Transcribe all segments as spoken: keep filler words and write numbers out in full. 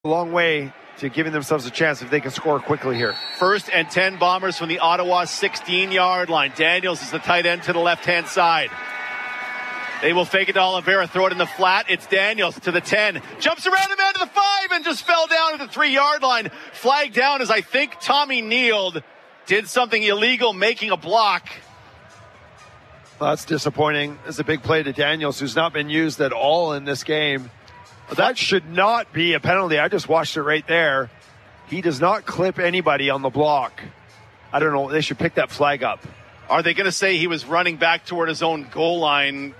a long way to giving themselves a chance if they can score quickly here. First and ten Bombers from the Ottawa sixteen-yard line. Daniels is the tight end to the left-hand side. They will fake it to Oliveira, throw it in the flat. It's Daniels to the ten. Jumps around the man to the five and just fell down at the three-yard line. Flagged down as I think Tommy Neild did something illegal, making a block. Well, that's disappointing. It's a big play to Daniels, who's not been used at all in this game. That should not be a penalty. I just watched it right there. He does not clip anybody on the block. I don't know. They should pick that flag up. Are they going to say he was running back toward his own goal line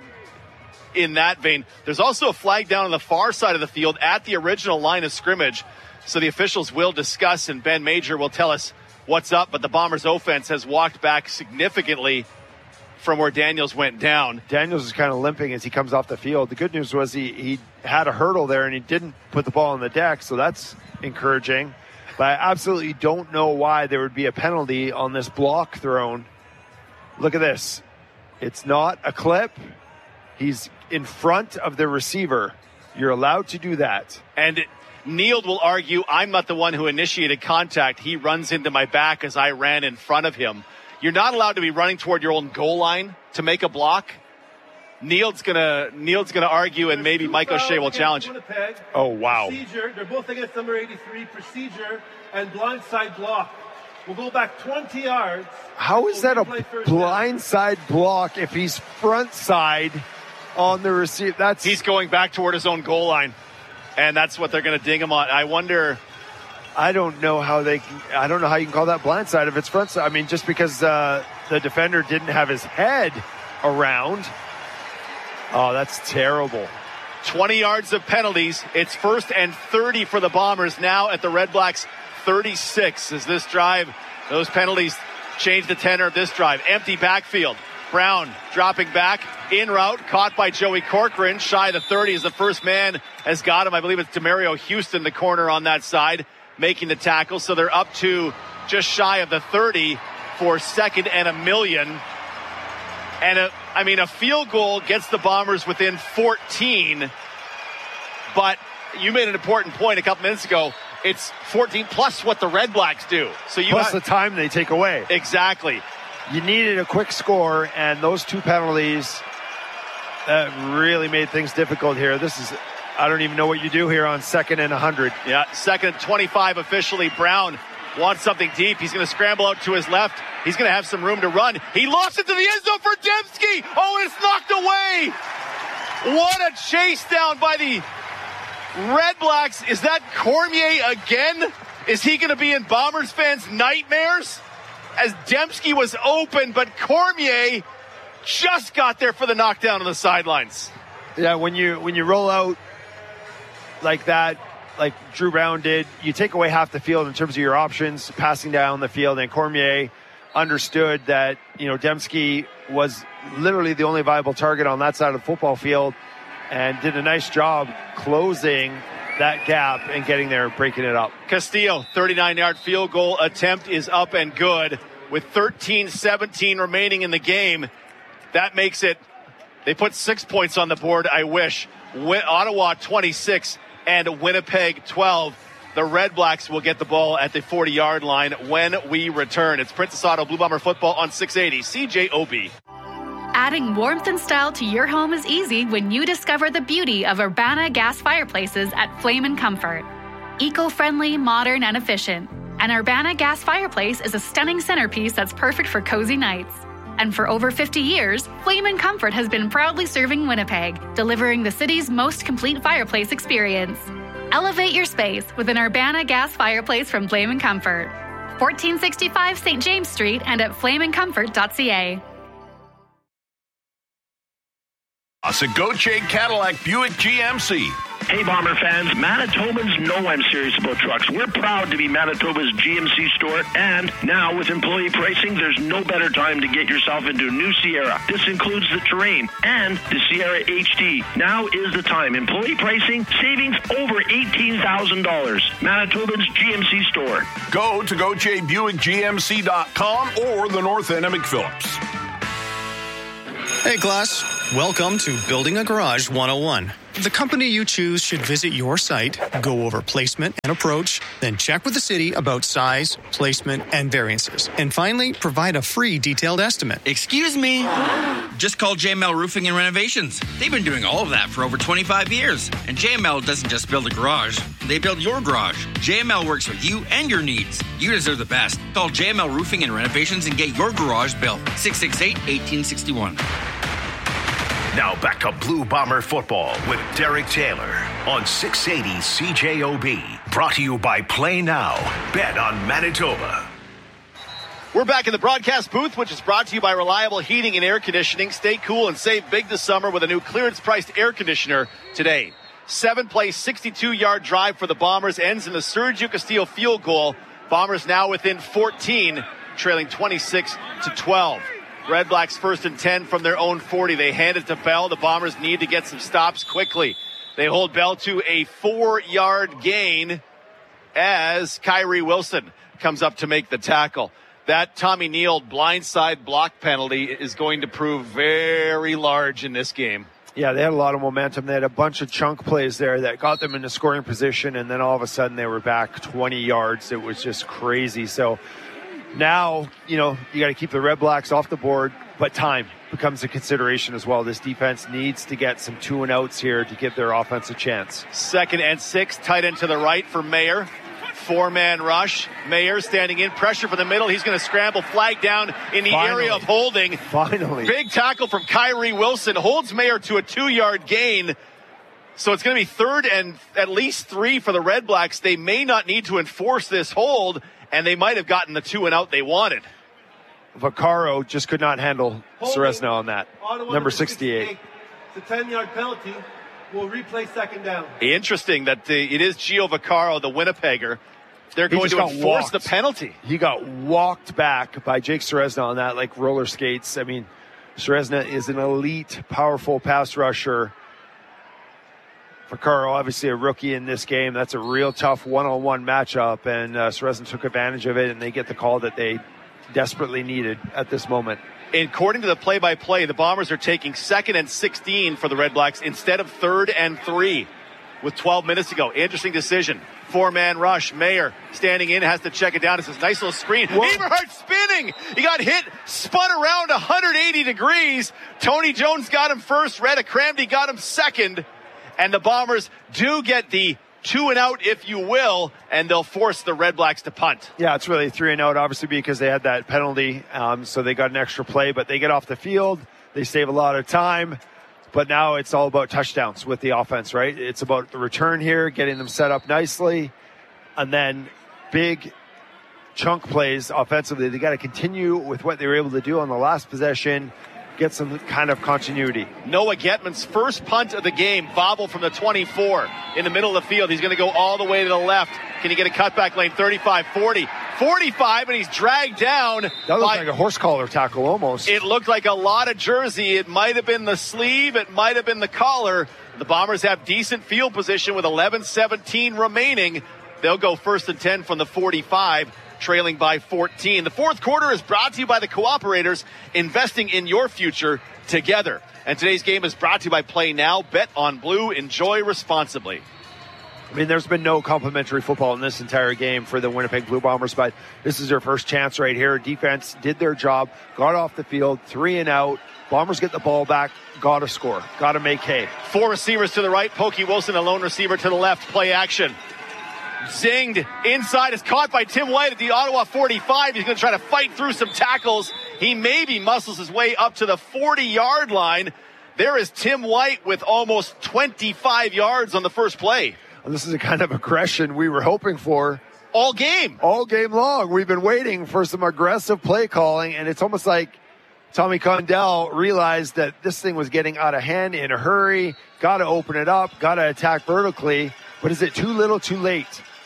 in that vein? There's also a flag down on the far side of the field at the original line of scrimmage. So the officials will discuss, and Ben Major will tell us what's up. But the Bombers' offense has walked back significantly from where Daniels went down. Daniels is kind of limping as he comes off the field. The good news was he, he had a hurdle there and he didn't put the ball on the deck, so that's encouraging. But I absolutely don't know why there would be a penalty on this block thrown. Look at this. It's not a clip. He's in front of the receiver. You're allowed to do that. And it, Neild will argue, I'm not the one who initiated contact. He runs into my back as I ran in front of him. You're not allowed to be running toward your own goal line to make a block. Neild's gonna Neild's gonna argue, and maybe Mike O'Shea will challenge. Winnipeg. Oh wow! Procedure. They're both against number eighty-three. Procedure and blindside block. We'll go back twenty yards. How is that a blindside block if he's front side on the receiver? That's he's going back toward his own goal line, and that's what they're going to ding him on. I wonder. I don't know how they can, I don't know how you can call that blindside if it's front side. I mean, just because uh, the defender didn't have his head around. Oh, that's terrible. twenty yards of penalties. It's first and thirty for the Bombers now at the Red Blacks thirty-six. As this drive, those penalties change the tenor of this drive. Empty backfield. Brown dropping back in route, caught by Joey Corcoran. Shy of the thirty as the first man has got him. I believe it's Demario Houston, the corner on that side, making the tackle. So they're up to just shy of the thirty for second and a million. And a, I mean, a field goal gets the Bombers within fourteen. But you made an important point a couple minutes ago. It's fourteen plus what the Red Blacks do. So you plus ha- the time they take away. Exactly. You needed a quick score, and those two penalties that really made things difficult here. This is, I don't even know what you do here on second and one hundred. Yeah, second and twenty-five officially. Brown wants something deep. He's going to scramble out to his left. He's going to have some room to run. He lost it to the end zone for Dembski. Oh, and it's knocked away. What a chase down by the Red Blacks. Is that Cormier again? Is he going to be in Bombers fans' nightmares? As Dembski was open, but Cormier just got there for the knockdown on the sidelines. Yeah, when you when you roll out like that, like Drew Brown did, you take away half the field in terms of your options, passing down the field, and Cormier understood that, you know, Dembski was literally the only viable target on that side of the football field and did a nice job closing that gap and getting there, breaking it up. Castillo, thirty-nine-yard field goal attempt is up and good with thirteen seventeen remaining in the game. That makes it, they put six points on the board, I wish. Win- Ottawa twenty-six and Winnipeg twelve. The Red Blacks will get the ball at the forty-yard line when we return. It's Princess Auto Blue Bomber football on six eighty C J O B. Adding warmth and style to your home is easy when you discover the beauty of Urbana gas fireplaces at Flame and Comfort. Eco-friendly, modern, and efficient. An Urbana gas fireplace is a stunning centerpiece that's perfect for cozy nights. And for over fifty years, Flame and Comfort has been proudly serving Winnipeg, delivering the city's most complete fireplace experience. Elevate your space with an Urbana gas fireplace from Flame and Comfort. fourteen sixty-five Saint James Street and at flame and comfort dot c a. A Gauthier Cadillac Buick G M C. Hey, Bomber fans, Manitobans know I'm serious about trucks. We're proud to be Manitoba's G M C store, and now with employee pricing, there's no better time to get yourself into a new Sierra. This includes the Terrain and the Sierra H D. Now is the time. Employee pricing, savings over eighteen thousand dollars. Manitoba's G M C store. Go to Gauthier Buick G M C dot com or the North End of McPhillips. Hey, class. Welcome to Building a Garage one oh one. The company you choose should visit your site, go over placement and approach, then check with the city about size, placement, and variances. And finally, provide a free detailed estimate. Excuse me? Just call J M L Roofing and Renovations. They've been doing all of that for over twenty-five years. And J M L doesn't just build a garage, they build your garage. J M L works with you and your needs. You deserve the best. Call J M L Roofing and Renovations and get your garage built. six six eight, one eight six one. Now back to Blue Bomber football with Derek Taylor on six eighty C J O B. Brought to you by Play Now. Bet on Manitoba. We're back in the broadcast booth, which is brought to you by Reliable Heating and Air Conditioning. Stay cool and save big this summer with a new clearance-priced air conditioner today. Seven-play, sixty-two-yard drive for the Bombers ends in the Sergio Castillo field goal. Bombers now within fourteen, trailing twenty-six to twelve. Red Blacks first and ten from their own forty. They hand it to Bell. The Bombers need to get some stops quickly. They hold Bell to a four-yard gain as Kyrie Wilson comes up to make the tackle. That Tommy Neal blindside block penalty is going to prove very large in this game. Yeah, they had a lot of momentum. They had a bunch of chunk plays there that got them into scoring position, and then all of a sudden they were back twenty yards. It was just crazy. So now, you know, you got to keep the Red Blacks off the board, but time becomes a consideration as well. This defense needs to get some two and outs here to give their offense a chance. Second and six, tight end to the right for Mayer. Four-man rush. Mayer standing in, pressure for the middle. He's going to scramble, flag down in the Finally. area of holding. Finally. Big tackle from Kyrie Wilson. Holds Mayer to a two-yard gain. So it's going to be third and at least three for the Red Blacks. They may not need to enforce this hold, and they might have gotten the two and out they wanted. Vaccaro just could not handle Ceresna on that. Ottawa Number sixty-eight. It's a ten-yard penalty. We'll replay second down. Interesting that the, it is Gio Vaccaro, the Winnipegger. They're He going just to got enforce walked. the penalty. He got walked back by Jake Ceresna on that, like roller skates. I mean, Ceresna is an elite, powerful pass rusher. Vaccaro, obviously a rookie in this game. That's a real tough one-on-one matchup, and uh, Ceresna took advantage of it, and they get the call that they desperately needed at this moment. According to the play-by-play, the Bombers are taking second and sixteen for the Red Blacks instead of third and three with twelve minutes to go. Interesting decision. Four-man rush. Mayer standing in, has to check it down. It's a nice little screen. Eberhardt spinning. He got hit, spun around one hundred eighty degrees. Tony Jones got him first. Retta Cramdy got him second. And the Bombers do get the two and out, if you will, and they'll force the Red Blacks to punt. Yeah, it's really three and out, obviously, because they had that penalty, um, so they got an extra play, but they get off the field. They save a lot of time, but now it's all about touchdowns with the offense, right? It's about the return here, getting them set up nicely, and then big chunk plays offensively. They got to continue with what they were able to do on the last possession, get some kind of continuity. Noah Getman's first punt of the game, bobble from the twenty-four in the middle of the field. He's going to go all the way to the left. Can he get a cutback lane? thirty-five, forty, forty-five, and he's dragged down. That looked by, like a horse collar tackle almost. It looked like a lot of jersey. It might have been the sleeve. It might have been the collar. The Bombers have decent field position with eleven seventeen remaining. They'll go first and ten from the forty-five. Trailing by fourteen. The fourth quarter is brought to you by the Cooperators, investing in your future together. And today's game is brought to you by Play Now. Bet on Blue. Enjoy responsibly. I mean, there's been no complimentary football in this entire game for the Winnipeg Blue Bombers, but this is their first chance right here. Defense did their job, got off the field, three and out. Bombers get the ball back, got to score, got to make hay. Four receivers to the right, Pokey Wilson, a lone receiver to the left. Play action. Zinged inside, is caught by Tim White at the Ottawa forty-five. He's going to try to fight through some tackles. He maybe muscles his way up to the forty-yard line. There is Tim White with almost twenty-five yards on the first play. And this is the kind of aggression we were hoping for. All game. All game long. We've been waiting for some aggressive play calling, and it's almost like Tommy Condell realized that this thing was getting out of hand in a hurry. Got to open it up, got to attack vertically. But is it too little, too late?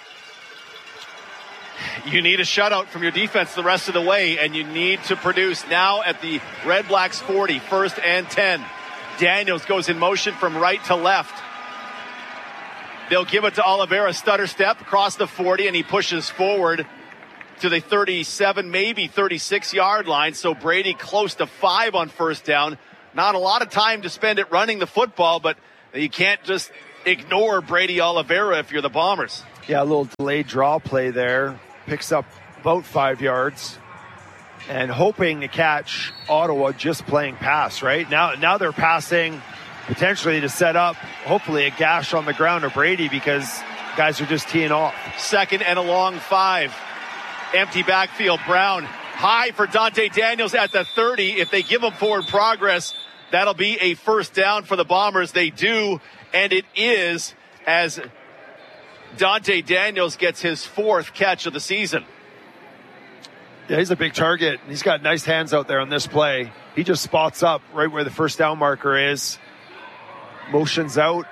You need a shutout from your defense the rest of the way, and you need to produce now at the Red Blacks forty, first and ten. Daniels goes in motion from right to left. They'll give it to Oliveira, stutter step across the forty, and he pushes forward to the thirty-seven, maybe thirty-six yard line. So Brady close to five on first down. Not a lot of time to spend it running the football, but you can't just ignore Brady Oliveira if you're the Bombers. Yeah, a little delayed draw play there. Picks up about five yards. And hoping to catch Ottawa just playing pass, right? Now now they're passing potentially to set up, hopefully, a gash on the ground of Brady because guys are just teeing off. Second and a long five. Empty backfield. Brown high for Dante Daniels at the thirty. If they give him forward progress, that'll be a first down for the Bombers. They do, and it is as Dante Daniels gets his fourth catch of the season. Yeah, he's a big target. He's got nice hands out there on this play. He just spots up right where the first down marker is, motions out,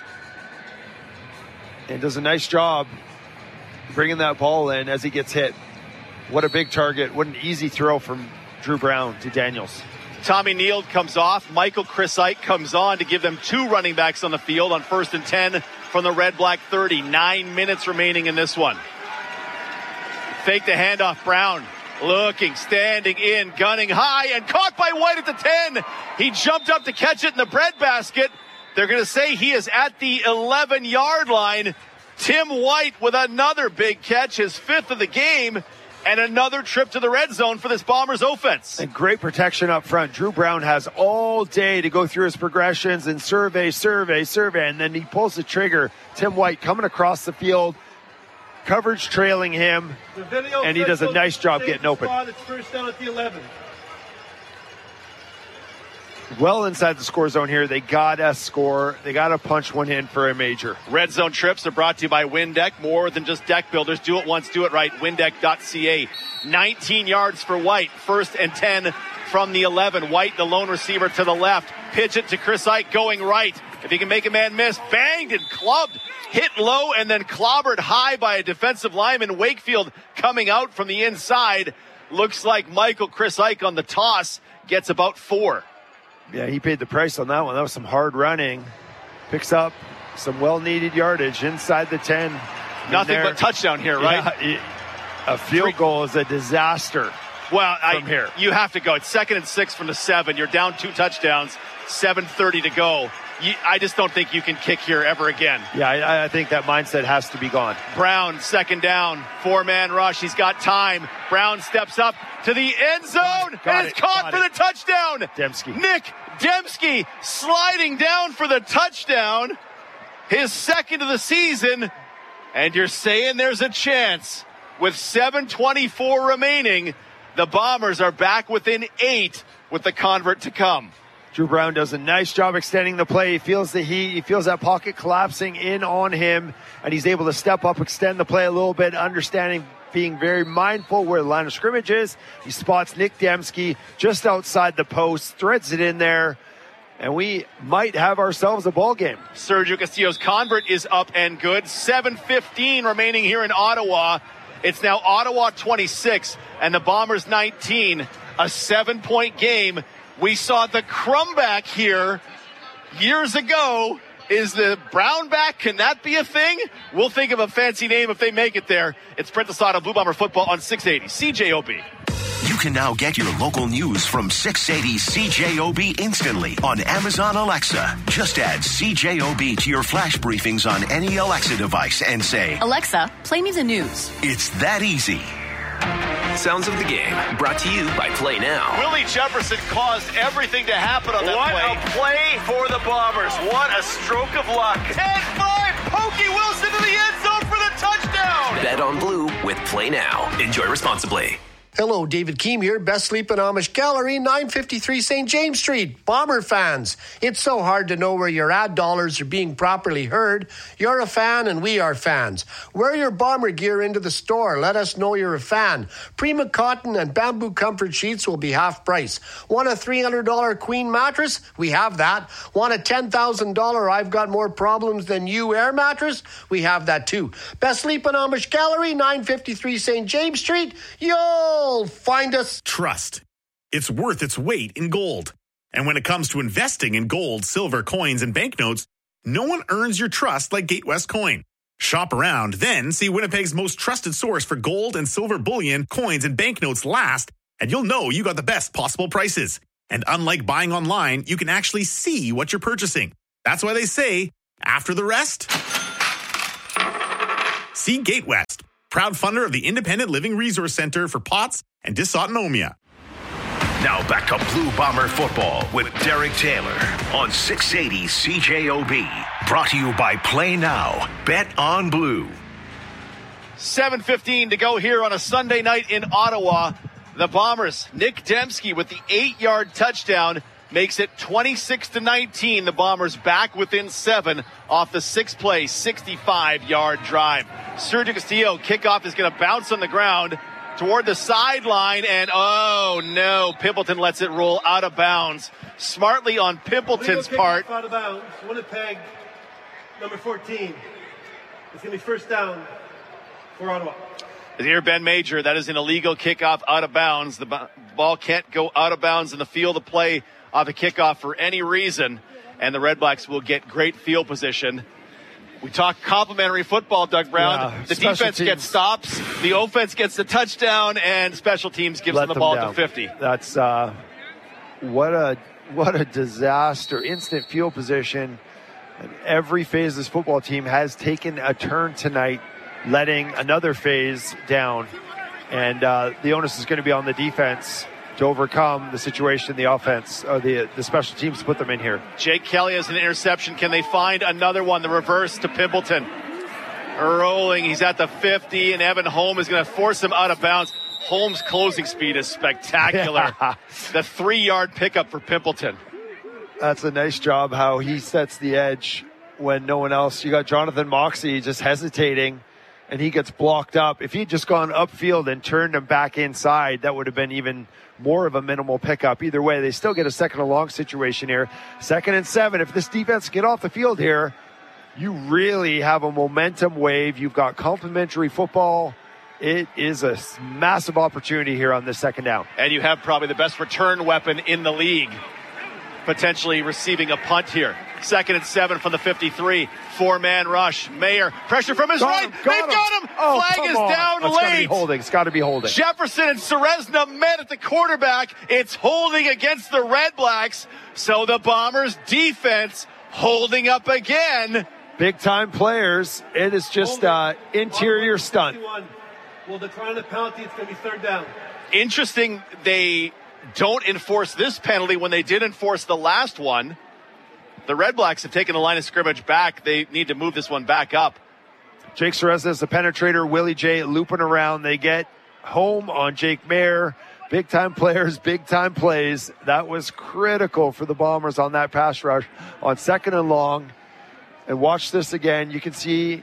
and does a nice job bringing that ball in as he gets hit. What a big target. What an easy throw from Drew Brown to Daniels. Tommy Neal comes off. Michael Chrisite comes on to give them two running backs on the field on first and ten from the Red Black thirty. Nine minutes remaining in this one. Fake the handoff. Brown looking, standing in, gunning high, and caught by White at the ten. He jumped up to catch it in the breadbasket. They're going to say he is at the eleven-yard line. Tim White with another big catch, his fifth of the game, and another trip to the red zone for this Bombers offense. And great protection up front. Drew Brown has all day to go through his progressions and survey, survey, survey, and then he pulls the trigger. Tim White coming across the field, coverage trailing him, and he does a nice job getting open. It's first down at the eleven. Well inside the score zone here. They got to score. They got to punch one in for a major. Red zone trips are brought to you by Windeck. More than just deck builders. Do it once, do it right. Windeck dot c a. nineteen yards for White. First and ten from the eleven. White, the lone receiver, to the left. Pitch it to Chris Ike going right. If he can make a man miss, banged and clubbed. Hit low and then clobbered high by a defensive lineman. Wakefield coming out from the inside. Looks like Michael Chris Ike on the toss gets about four. Yeah, he paid the price on that one. That was some hard running. Picks up some well-needed yardage inside the ten. Nothing but touchdown here, right? Yeah, a field goal is a disaster. Well, I, from here. You have to go. It's second and six from the seven. You're down two touchdowns, seven thirty to go. You, I just don't think you can kick here ever again. Yeah, I, I think that mindset has to be gone. Brown, second down, four-man rush. He's got time. Brown steps up to the end zone, got and it, it's caught for it. the touchdown. Dembski. Nick Dembski sliding down for the touchdown, his second of the season, and you're saying there's a chance. With seven twenty-four remaining, the Bombers are back within eight with the convert to come. Drew Brown does a nice job extending the play. He feels the heat. He feels that pocket collapsing in on him, and he's able to step up, extend the play a little bit, understanding, being very mindful where the line of scrimmage is. He spots Nick Dembski just outside the post, threads it in there, and we might have ourselves a ball game. Sergio Castillo's convert is up and good. seven fifteen remaining here in Ottawa. It's now Ottawa twenty-six and the Bombers nineteen. A seven-point game. We saw the Crumback here years ago. Is the Brownback? Can that be a thing? We'll think of a fancy name if they make it there. It's Brent Lasada, Blue Bomber Football on six eighty C J O B. You can now get your local news from six eighty C J O B instantly on Amazon Alexa. Just add C J O B to your flash briefings on any Alexa device and say, Alexa, play me the news. It's that easy. Sounds of the game, brought to you by Play Now. Willie Jefferson caused everything to happen on that what play. What a play for the Bombers. What a stroke of luck. ten five, Pokey Wilson to the end zone for the touchdown. Bet on Blue with Play Now. Enjoy responsibly. Hello, David Keem here, Best Sleep and Amish Gallery, nine fifty-three Saint James Street. Bomber fans, it's so hard to know where your ad dollars are being properly heard. You're a fan and we are fans. Wear your Bomber gear into the store. Let us know you're a fan. Prima Cotton and Bamboo Comfort Sheets will be half price. Want a three hundred dollars Queen mattress? We have that. Want a ten thousand dollars I've Got More Problems Than You air mattress? We have that too. Best Sleep and Amish Gallery, nine fifty-three Saint James Street. Yo! Find us. Trust. It's worth its weight in gold. And when it comes to investing in gold, silver, coins, and banknotes, no one earns your trust like Gatewest Coin. Shop around, then see Winnipeg's most trusted source for gold and silver bullion, coins, and banknotes last, and you'll know you got the best possible prices. And unlike buying online, you can actually see what you're purchasing. That's why they say, after the rest, see GateWest, proud funder of the Independent Living Resource Center for P O T S and dysautonomia. Now back to Blue Bomber football with Derek Taylor on six eighty C J O B. Brought to you by Play Now. Bet on Blue. seven fifteen to go here on a Sunday night in Ottawa. The Bombers, Nick Dembski with the eight-yard touchdown makes it twenty-six to nineteen. The Bombers back within seven off the six-play, sixty-five-yard drive. Sergio Castillo kickoff is going to bounce on the ground toward the sideline, and oh no, Pimpleton lets it roll out of bounds. Smartly on Pimpleton's part. Out of bounds. Winnipeg, number fourteen. It's going to be first down for Ottawa. Here, Ben Major, that is an illegal kickoff out of bounds. The b- ball can't go out of bounds in the field of play off a kickoff for any reason, and the Red Blacks will get great field position. We talk complimentary football, Doug Brown. Yeah, the defense teams. gets stops, the offense gets the touchdown, and special teams gives Let them the them ball down. to fifty. That's uh, what a what a disaster. Instant field position. And every phase of this football team has taken a turn tonight, letting another phase down. And uh, the onus is going to be on the defense to overcome the situation, the offense, or the the special teams to put them in here. Jake Kelly has an interception. Can they find another one? The reverse to Pimpleton. Rolling. He's at the fifty, and Evan Holm is going to force him out of bounds. Holm's closing speed is spectacular. Yeah. The three-yard pickup for Pimpleton. That's a nice job how he sets the edge when no one else. You got Jonathan Moxey just hesitating, and he gets blocked up. If he'd just gone upfield and turned him back inside, that would have been even more of a minimal pickup. Either way, they still get a second and long situation here. Second and seven. If this defense get off the field here, you really have a momentum wave. You've got complimentary football. It is a massive opportunity here on this second down. And you have probably the best return weapon in the league, potentially receiving a punt here. Second and seven from the fifty-three. Four-man rush. Mayer, pressure from his got right. Him, got They've him. got him. Oh, Flag is on. down That's late. Gotta be holding. It's got to be holding. Jefferson and Serezna met at the quarterback. It's holding against the Red Blacks. So the Bombers' defense holding up again. Big-time players. It is just uh, interior stunt. Will decline the penalty. It's going to be third down. Interesting, they don't enforce this penalty when they did enforce the last one. The Red Blacks have taken the line of scrimmage back. They need to move this one back up. Jake Serezna is the penetrator. Willie J looping around. They get home on Jake Mayer. Big-time players, big-time plays. That was critical for the Bombers on that pass rush on second and long. And watch this again. You can see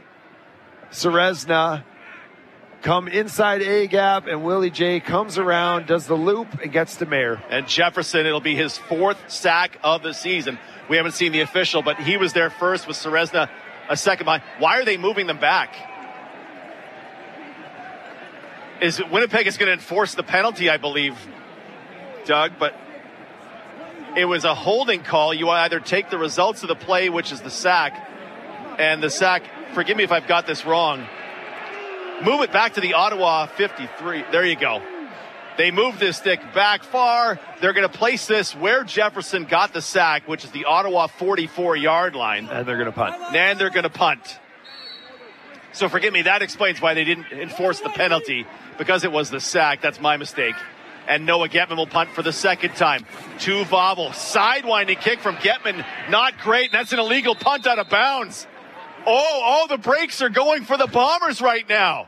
Serezna come inside A-gap, and Willie J comes around, does the loop, and gets to Mayer. And Jefferson, it'll be his fourth sack of the season. We haven't seen the official, but he was there first with Serezna a second behind. Why are they moving them back? Is Winnipeg is going to enforce the penalty, I believe, Doug, but it was a holding call. You either take the results of the play, which is the sack, and the sack, forgive me if I've got this wrong, move it back to the Ottawa fifty-three. There you go. They move this stick back far. They're going to place this where Jefferson got the sack, which is the Ottawa forty-four-yard line. And they're going to punt. And they're going to punt. So forgive me, that explains why they didn't enforce the penalty, because it was the sack. That's my mistake. And Noah Getman will punt for the second time. To Vobble. Sidewinding kick from Getman. Not great. And that's an illegal punt out of bounds. Oh, all the brakes are going for the Bombers right now.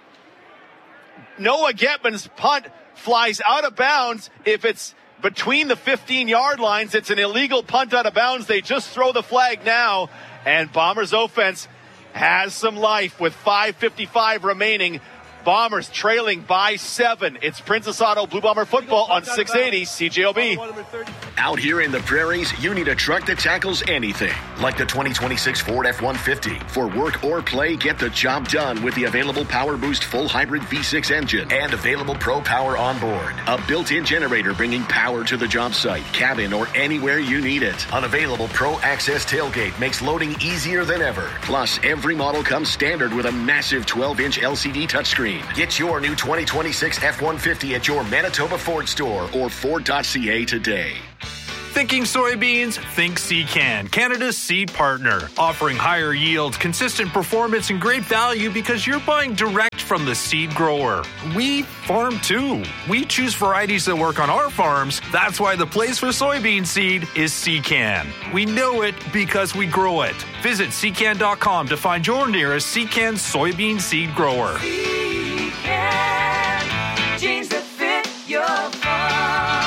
Noah Getman's punt flies out of bounds. If it's between the fifteen-yard lines, it's an illegal punt out of bounds. They just throw the flag now. And Bombers offense has some life with five fifty-five remaining. Bombers trailing by seven. It's Princess Auto Blue Bomber football on six eighty C J O B. Out here in the prairies, you need a truck that tackles anything, like the twenty twenty-six Ford F one fifty. For work or play, get the job done with the available Power Boost full hybrid V six engine and available Pro Power on board. A built-in generator bringing power to the job site, cabin, or anywhere you need it. Unavailable Pro Access tailgate makes loading easier than ever. Plus, every model comes standard with a massive twelve-inch L C D touchscreen. gasoline. Get your new twenty twenty-six F one fifty at your Manitoba Ford store or Ford dot C A today. Thinking soybeans? Think Secan, Canada's seed partner. Offering higher yields, consistent performance, and great value because you're buying direct from the seed grower. We farm too. We choose varieties that work on our farms. That's why the place for soybean seed is Secan. We know it because we grow it. Visit secan dot com to find your nearest Secan soybean seed grower. Secan, genes that fit your farm.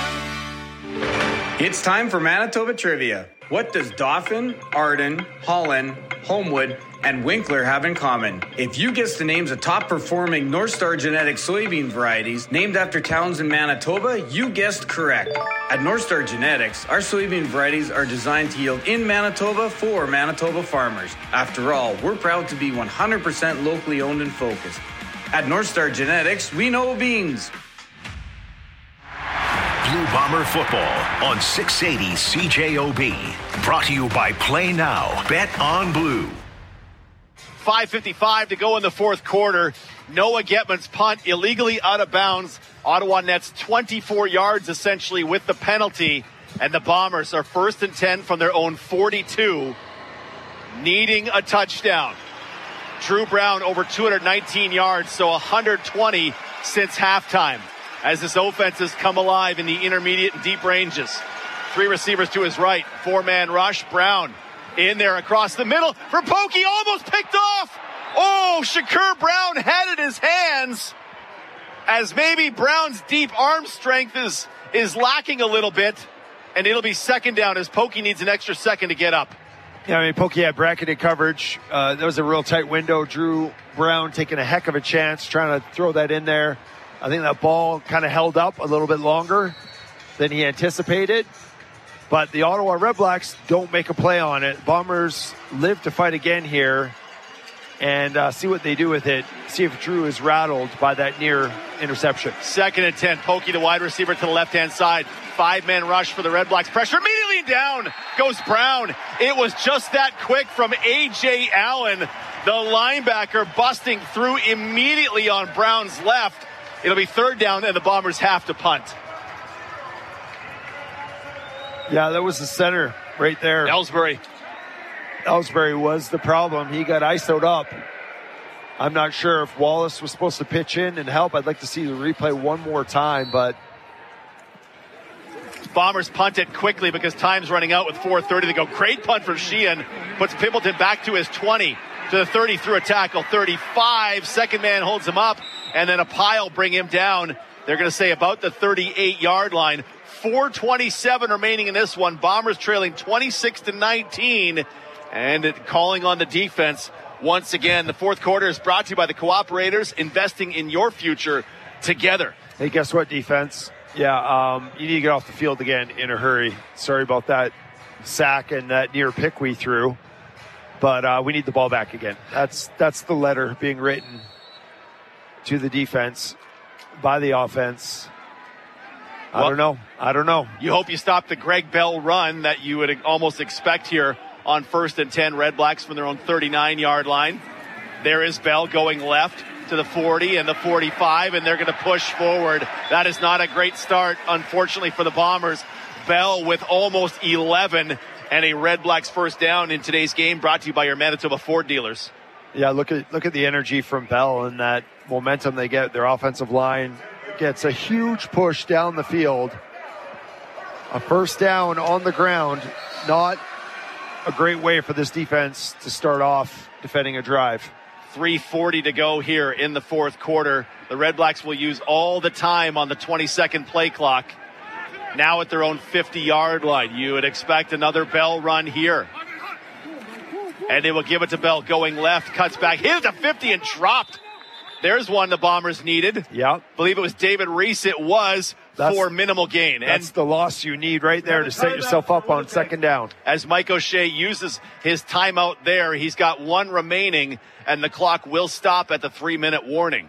It's time for Manitoba Trivia. What does Dauphin, Arden, Holland, Homewood, and Winkler have in common? If you guess the names of top-performing North Star Genetics soybean varieties named after towns in Manitoba, you guessed correct. At North Star Genetics, our soybean varieties are designed to yield in Manitoba for Manitoba farmers. After all, we're proud to be one hundred percent locally owned and focused. At North Star Genetics, we know beans. Blue Bomber football on six eighty C J O B. Brought to you by Play Now. Bet on Blue. five fifty-five to go in the fourth quarter. Noah Getman's punt illegally out of bounds. Ottawa nets twenty-four yards essentially with the penalty. And the Bombers are first and ten from their own forty-two, needing a touchdown. Drew Brown over two hundred nineteen yards, so one hundred twenty since halftime. As this offense has come alive in the intermediate and deep ranges. Three receivers to his right. Four-man rush. Brown in there across the middle for Pokey. Almost picked off. Oh, Shakur Brown had it in his hands. As maybe Brown's deep arm strength is, is lacking a little bit. And it'll be second down as Pokey needs an extra second to get up. Yeah, I mean, Pokey had bracketed coverage. Uh, that was a real tight window. Drew Brown taking a heck of a chance, trying to throw that in there. I think that ball kind of held up a little bit longer than he anticipated. But the Ottawa Redblacks don't make a play on it. Bombers live to fight again here and uh, see what they do with it. See if Drew is rattled by that near interception. Second and ten. Pokey, the wide receiver, to the left-hand side. Five-man rush for the Redblacks. Pressure immediately down goes Brown. It was just that quick from A J Allen, the linebacker, busting through immediately on Brown's left. It'll be third down, and the Bombers have to punt. Yeah, that was the center right there. Ellsbury. Ellsbury was the problem. He got I S O'd up. I'm not sure if Wallace was supposed to pitch in and help. I'd like to see the replay one more time, but... Bombers punt it quickly because time's running out with four thirty to go. Great punt from Sheehan. Puts Pimpleton back to his twenty. To the thirty through a tackle. thirty-five. Second man holds him up. And then a pile bring him down. They're going to say about the thirty-eight-yard line. four twenty-seven remaining in this one. Bombers trailing twenty-six to nineteen. And it calling on the defense once again. The fourth quarter is brought to you by the Cooperators, investing in your future together. Hey, guess what, defense? Yeah, um, you need to get off the field again in a hurry. Sorry about that sack and that near pick we threw. But uh, we need the ball back again. That's that's the letter being written to the defense by the offense. I well, don't know. I don't know. You hope you stop the Greg Bell run that you would almost expect here on first and ten. Redblacks from their own thirty-nine-yard line. There is Bell going left to the forty and the forty-five, and they're going to push forward. That is not a great start, unfortunately, for the Bombers. Bell with almost eleven and a Redblacks first down in today's game, brought to you by your Manitoba Ford dealers. Yeah, look at look at the energy from Bell and that momentum they get. Their offensive line gets a huge push down the field. A first down on the ground, not a great way for this defense to start off defending a drive. three forty to go here in the fourth quarter. The Redblacks will use all the time on the twenty-second play clock. Now at their own fifty-yard line. You would expect another Bell run here. And they will give it to Bell going left, cuts back, hit the fifty and dropped. There's one the Bombers needed. Yeah. Believe it was David Reese. It was that's, for minimal gain. That's and the loss you need right there to set yourself up on second down. As Mike O'Shea uses his timeout there, he's got one remaining, and the clock will stop at the three-minute warning.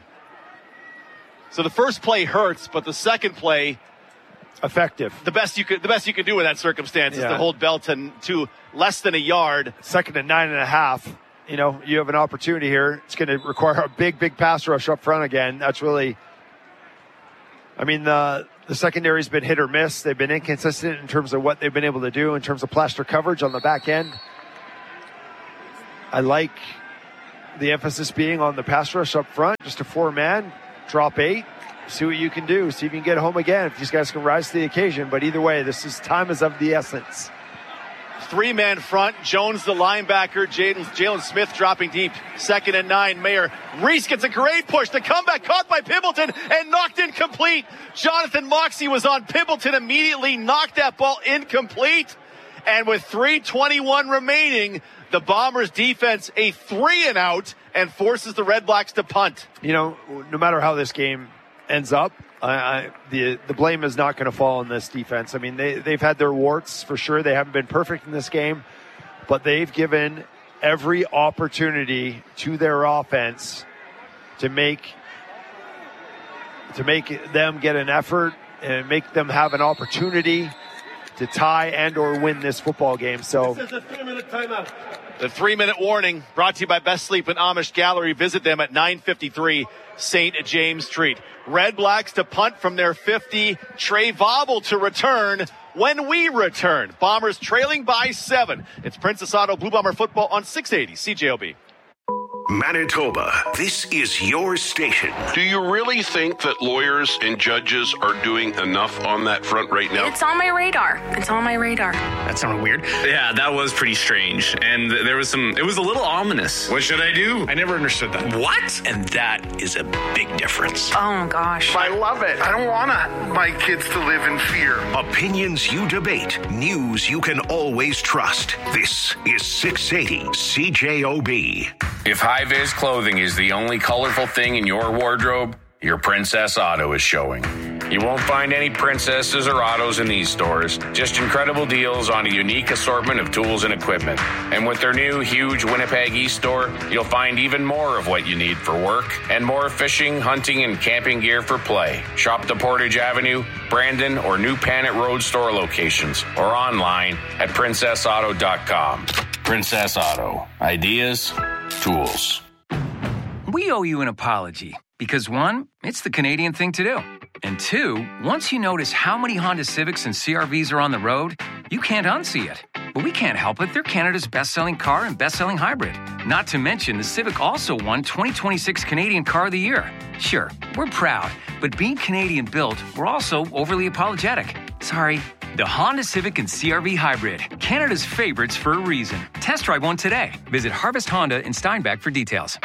So the first play hurts, but the second play... effective. The best you could, the best you can do in that circumstance yeah. is to hold Bell to, to less than a yard. Second and nine and a half. you know, you have an opportunity here. It's going to require a big, big pass rush up front again. That's really, I mean, the the secondary's been hit or miss. They've been inconsistent in terms of what they've been able to do in terms of plaster coverage on the back end. I like the emphasis being on the pass rush up front, just a four-man, drop eight, see what you can do, see if you can get home again, if these guys can rise to the occasion. But either way, this is time is of the essence. Three-man front, Jones the linebacker, Jalen Smith dropping deep, second and nine, Mayer. Reese gets a great push, the comeback caught by Pimpleton and knocked incomplete. Jonathan Moxey was on Pimpleton immediately, knocked that ball incomplete. And with three twenty-one remaining, the Bombers defense a three and out and forces the Red Blacks to punt. You know, no matter how this game ends up, I, I, the the blame is not going to fall on this defense. I mean, they, they've had their warts for sure. They haven't been perfect in this game, but they've given every opportunity to their offense to make to make them get an effort and make them have an opportunity to tie and or win this football game. So this is a three-minute timeout. The three-minute warning brought to you by Best Sleep and Amish Gallery. Visit them at nine fifty-three Saint James Street. Red Blacks to punt from their fifty. Trey Vobble to return when we return. Bombers trailing by seven. It's Princess Auto Blue Bomber football on six eighty C J O B. Manitoba, this is your station. Do you really think that lawyers and judges are doing enough on that front right now? It's on my radar. It's on my radar. That sounded weird. Yeah, that was pretty strange. And there was some, it was a little ominous. What should I do? I never understood that. What? And that is a big difference. Oh, gosh. I love it. I don't want my kids to live in fear. Opinions you debate. News you can always trust. This is six eighty C J O B. If high-vis clothing is the only colorful thing in your wardrobe, your Princess Auto is showing. You won't find any princesses or autos in these stores, just incredible deals on a unique assortment of tools and equipment. And with their new huge Winnipeg East store, you'll find even more of what you need for work and more fishing, hunting, and camping gear for play. Shop the Portage Avenue, Brandon, or New Panet Road store locations or online at princess auto dot com. Princess Auto. Ideas, tools. We owe you an apology because, one, it's the Canadian thing to do. And two, once you notice how many Honda Civics and C R Vs are on the road, you can't unsee it. But we can't help it. They're Canada's best-selling car and best-selling hybrid. Not to mention, the Civic also won twenty twenty-six Canadian Car of the Year. Sure, we're proud, but being Canadian-built, we're also overly apologetic. Sorry. The Honda Civic and C R V Hybrid, Canada's favorites for a reason. Test drive one today. Visit Harvest Honda in Steinbach for details.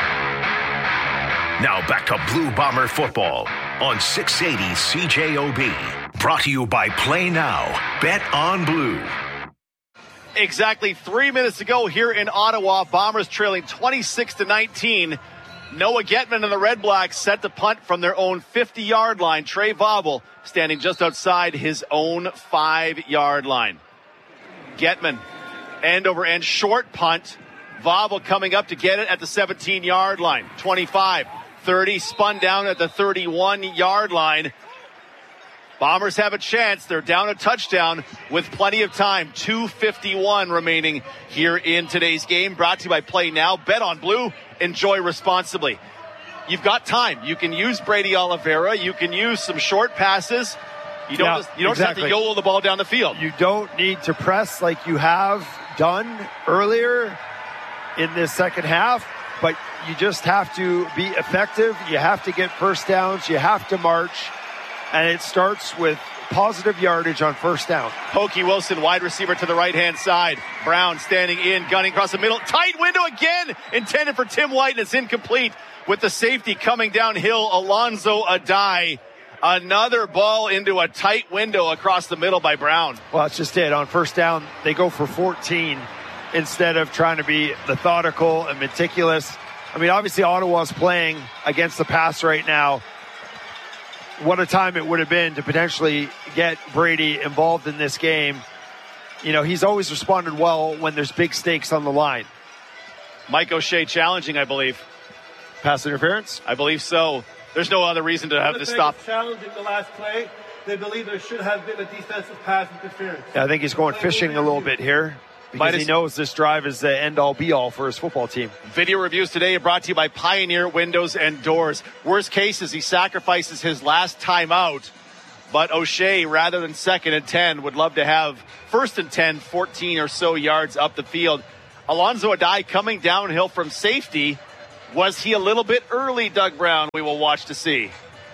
Now back to Blue Bomber football on six eighty C J O B. Brought to you by Play Now. Bet on Blue. Exactly three minutes to go here in Ottawa. Bombers trailing twenty-six to nineteen. Noah Getman and the Red Blacks set to punt from their own fifty-yard line. Trey Vobble standing just outside his own five-yard line. Getman, end over end, short punt. Vobble coming up to get it at the seventeen-yard line. twenty-five, thirty, spun down at the thirty-one-yard line. Bombers have a chance. They're down a touchdown with plenty of time. two fifty-one remaining here in today's game. Brought to you by Play Now. Bet on Blue. Enjoy responsibly. You've got time. You can use Brady Oliveira. You can use some short passes. You don't, yeah, just, you don't exactly. just have to YOLO the ball down the field. You don't need to press like you have done earlier in this second half, but you just have to be effective. You have to get first downs. You have to march. And it starts with positive yardage on first down. Pokey Wilson, wide receiver to the right-hand side. Brown standing in, gunning across the middle. Tight window again, intended for Tim White, and it's incomplete with the safety coming downhill, Alonzo Adai. Another ball into a tight window across the middle by Brown. Well, that's just it. On first down, they go for fourteen instead of trying to be methodical and meticulous. I mean, obviously, Ottawa's playing against the pass right now. What a time it would have been to potentially get Brady involved in this game. You know, he's always responded well when there's big stakes on the line. Mike O'Shea challenging, I believe. Pass interference? I believe so. There's no other reason to have this stop. Challenging the last play. They believe there should have been a defensive pass interference. Yeah, I think he's going fishing a little bit here. because Minus- he knows this drive is the end-all, be-all for his football team. Video reviews today are brought to you by Pioneer Windows and Doors. Worst case is he sacrifices his last time out, but O'Shea, rather than second and ten, would love to have first and ten, fourteen or so yards up the field. Alonzo Adai coming downhill from safety. Was he a little bit early, Doug Brown? We will watch to see.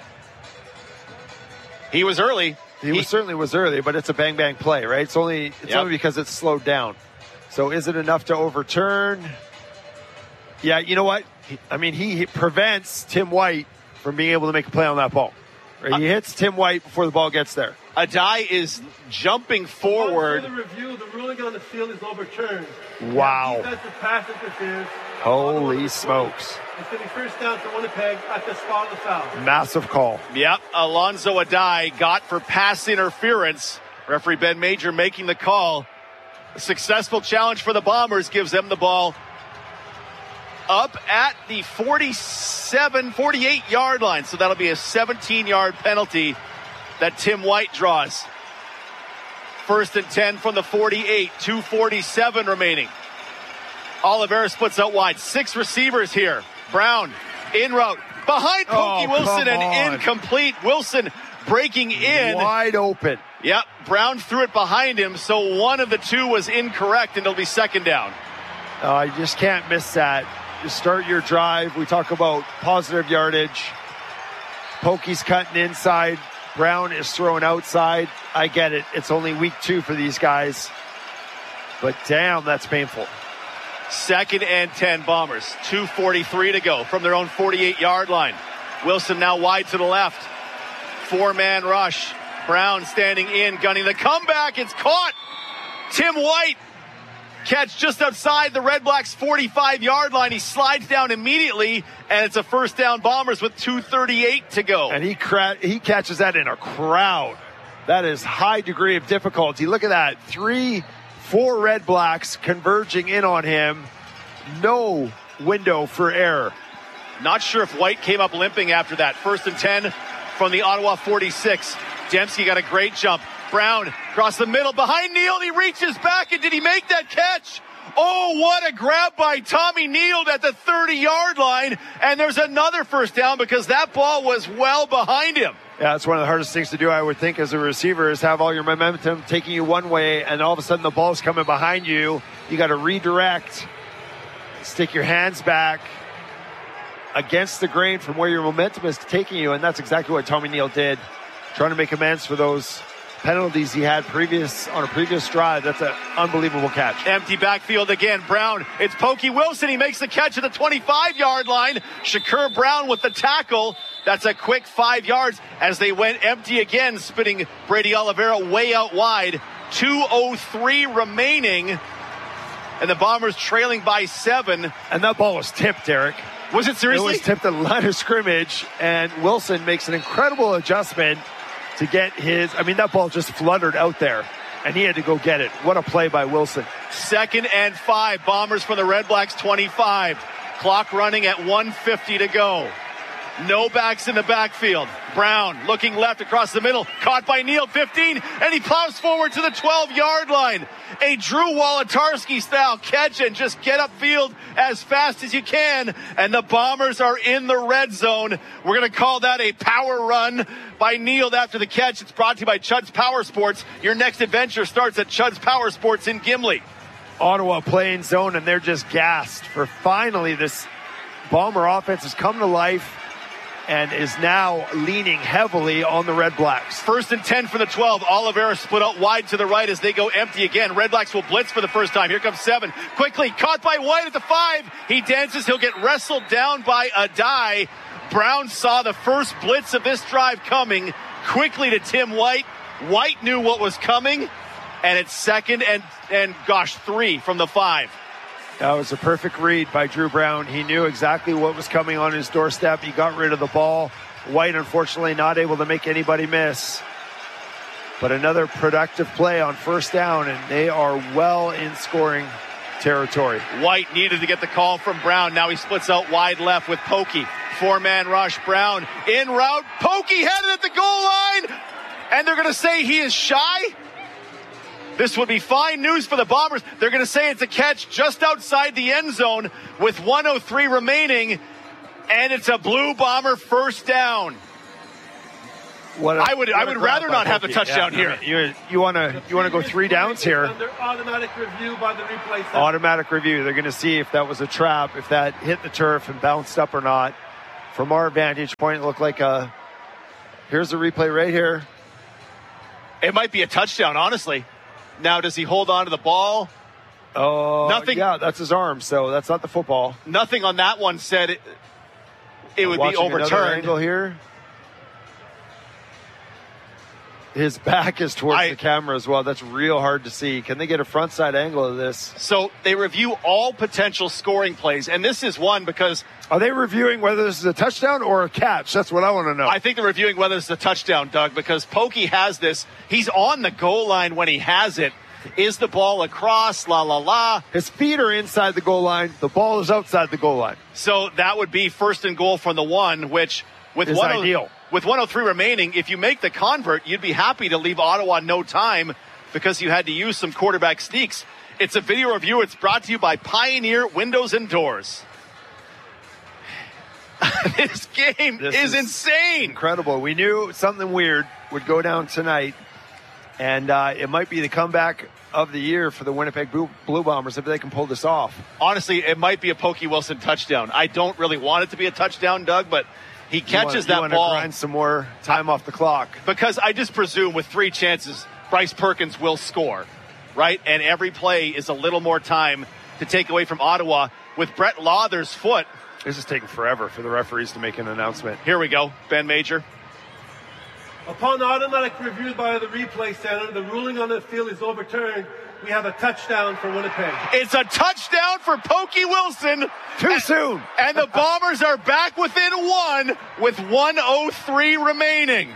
He was early. He, he was, certainly was early, but it's a bang-bang play, right? It's only it's yep. only because it's slowed down. So is it enough to overturn? Yeah, you know what? He, I mean, he, he prevents Tim White from being able to make a play on that ball. Right? Uh, he hits Tim White before the ball gets there. Adai is jumping forward. For the review, the ruling on the field is overturned. Wow. Defensive pass interference. Holy smokes. It's going to be first down for Winnipeg at the spot of the foul. Massive call. Yep. Alonzo Adai got for pass interference. Referee Ben Major making the call. A successful challenge for the Bombers gives them the ball up at the forty-seven, forty-eight yard line. So that'll be a seventeen yard penalty that Tim White draws. First and ten from the forty-eight, two forty-seven remaining. Oliveira splits out wide. Six receivers here. Brown in route. Behind Pokey oh, Wilson and on. incomplete. Wilson breaking in. Wide open. Yep. Brown threw it behind him, so one of the two was incorrect, and it'll be second down. Uh, you just can't miss that. You start your drive. We talk about positive yardage. Pokey's cutting inside. Brown is throwing outside. I get it. It's only week two for these guys. But damn, that's painful. Second and ten Bombers. two forty-three to go from their own forty-eight yard line. Wilson now wide to the left. Four-man rush. Brown standing in, gunning the comeback. It's caught. Tim White. Catch just outside the Red Blacks' forty-five yard line. He slides down immediately, and it's a first down Bombers with two thirty-eight to go. And he cra- he catches that in a crowd. That is high degree of difficulty. Look at that. Three, four Red Blacks converging in on him. No window for error. Not sure if White came up limping after that. First and ten from the Ottawa forty-six. Dembski got a great jump. Brown across the middle behind Neal. He reaches back, and did he make that catch? Oh, what a grab by Tommy Neal at the thirty yard line. And there's another first down because that ball was well behind him. Yeah, it's one of the hardest things to do, I would think, as a receiver, is have all your momentum taking you one way, and all of a sudden the ball's coming behind you. You got to redirect, stick your hands back against the grain from where your momentum is taking you, and that's exactly what Tommy Neal did, trying to make amends for those penalties he had previous on a previous drive. That's an unbelievable catch. Empty backfield again. Brown. It's Pokey Wilson. He makes the catch at the twenty-five yard line. Shakur Brown with the tackle. That's a quick five yards as they went empty again, spinning Brady Oliveira way out wide. two oh three remaining, and the Bombers trailing by seven. And that ball was tipped, Derek. Was it seriously? It was tipped at the line of scrimmage, and Wilson makes an incredible adjustment to get his, I mean, that ball just fluttered out there, and he had to go get it. What a play by Wilson. Second and five, Bombers from the Red Blacks twenty-five. Clock running at one fifty to go. No backs in the backfield. Brown looking left across the middle. Caught by Neal, fifteen, and he plows forward to the twelve yard line. A Drew Wolotarski style catch and just get upfield as fast as you can. And the Bombers are in the red zone. We're going to call that a power run by Neal after the catch. It's brought to you by Chud's Power Sports. Your next adventure starts at Chud's Power Sports in Gimli. Ottawa playing zone, and they're just gassed for finally this Bomber offense has come to life and is now leaning heavily on the Red Blacks. First and ten for the twelve. Oliveira split out wide to the right as they go empty again. Red Blacks will blitz for the first time. Here comes seven. Quickly caught by White at the five. He dances. He'll get wrestled down by Adai. Brown saw the first blitz of this drive coming. Quickly to Tim White. White knew what was coming. And it's second and, and gosh, three from the five. That was a perfect read by Drew Brown. He knew exactly what was coming on his doorstep. He got rid of the ball. White, unfortunately, not able to make anybody miss. But another productive play on first down, and they are well in scoring territory. White needed to get the call from Brown. Now he splits out wide left with Pokey. Four-man rush. Brown in route. Pokey headed at the goal line. And they're going to say he is shy. This would be fine news for the Bombers. They're going to say it's a catch just outside the end zone with one oh three remaining, and it's a Blue Bomber first down. What a, I would I would rather not have the touchdown yeah, here. You you want to you want to go three downs here? Under automatic review by the replay center. Automatic review. They're going to see if that was a trap, if that hit the turf and bounced up or not. From our vantage point, it looked like a. Here's the replay right here. It might be a touchdown, honestly. Now, does he hold on to the ball? Oh, nothing. Yeah, that's his arm, so that's not the football. Nothing on that one said it, it would be overturned. Angle here. His back is towards I, the camera as well. That's real hard to see. Can they get a front side angle of this? So they review all potential scoring plays, and this is one because... Are they reviewing whether this is a touchdown or a catch? That's what I want to know. I think they're reviewing whether it's a touchdown, Doug, because Pokey has this. He's on the goal line when he has it. Is the ball across? La, la, la. His feet are inside the goal line. The ball is outside the goal line. So that would be first and goal from the one, which with is one ideal. With one oh three remaining, if you make the convert, you'd be happy to leave Ottawa no time because you had to use some quarterback sneaks. It's a video review. It's brought to you by Pioneer Windows and Doors. This game this is, is insane. Incredible. We knew something weird would go down tonight, and uh, it might be the comeback of the year for the Winnipeg Blue, Blue Bombers if they can pull this off. Honestly, it might be a Pokey Wilson touchdown. I don't really want it to be a touchdown, Doug, but he catches you want, that you ball. Grind some more time off the clock. Because I just presume with three chances, Bryce Perkins will score, right? And every play is a little more time to take away from Ottawa. With Brett Lauther's foot. This is taking forever for the referees to make an announcement. Here we go, Ben Major. Upon automatic review by the replay center, the ruling on the field is overturned. We have a touchdown for Winnipeg. It's a touchdown for Pokey Wilson. Too and, soon. And the Bombers are back within one with one oh three remaining.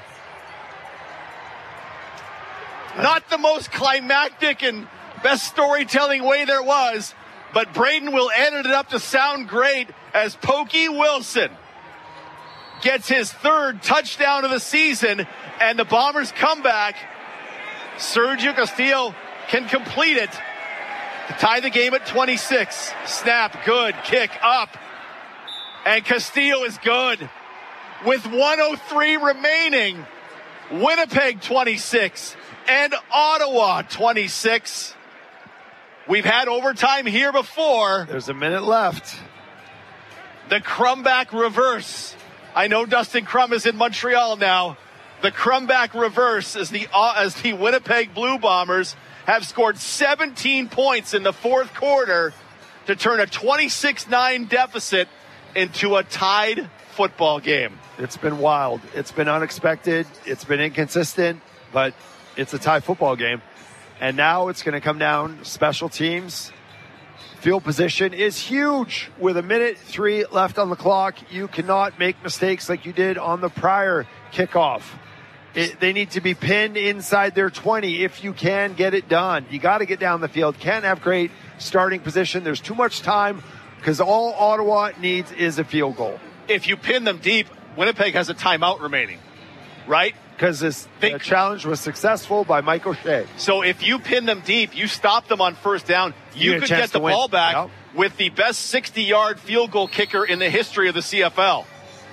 Not the most climactic and best storytelling way there was, but Braden will edit it up to sound great as Pokey Wilson gets his third touchdown of the season, and the Bombers come back. Sergio Castillo can complete it to tie the game at twenty-six. Snap, good, kick up. And Castillo is good. With one oh three remaining, Winnipeg twenty-six and Ottawa twenty-six. We've had overtime here before. There's a minute left. The Crumback reverse. I know Dustin Crum is in Montreal now. The Crumback reverse as the uh, as the Winnipeg Blue Bombers have scored seventeen points in the fourth quarter to turn a twenty-six nine deficit into a tied football game. It's been wild. It's been unexpected. It's been inconsistent, but it's a tie football game. And now it's going to come down special teams. Field position is huge. With a minute three left on the clock, you cannot make mistakes like you did on the prior kickoff. It, they need to be pinned inside their twenty if you can get it done. You got to get down the field. Can't have great starting position. There's too much time because all Ottawa needs is a field goal. If you pin them deep, Winnipeg has a timeout remaining, right? Because this the challenge was successful by Mike O'Shea. So if you pin them deep, you stop them on first down, you, you could get the ball back yep. with the best sixty-yard field goal kicker in the history of the C F L.